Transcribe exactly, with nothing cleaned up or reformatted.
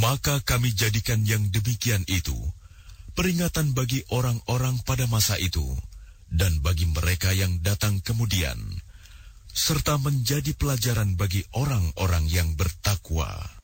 Maka kami jadikan yang demikian itu peringatan bagi orang-orang pada masa itu dan bagi mereka yang datang kemudian, serta menjadi pelajaran bagi orang-orang yang bertakwa.